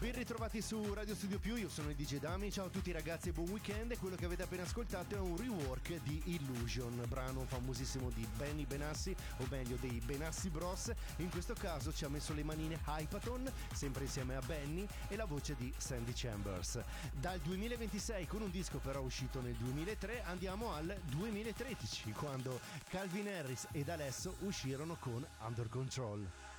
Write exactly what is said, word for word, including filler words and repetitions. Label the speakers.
Speaker 1: Ben ritrovati su Radio Studio Più, io sono il D J Dami, ciao a tutti ragazzi e buon weekend. E quello che avete appena ascoltato è un rework di Illusion, brano famosissimo di Benny Benassi, o meglio dei Benassi Bros. In questo caso ci ha messo le manine Hypaton, sempre insieme a Benny, e la voce di Sandy Chambers. Dal duemilaventisei, con un disco però uscito nel duemilatré, andiamo al duemilatredici, quando Calvin Harris ed Alesso uscirono con Under Control.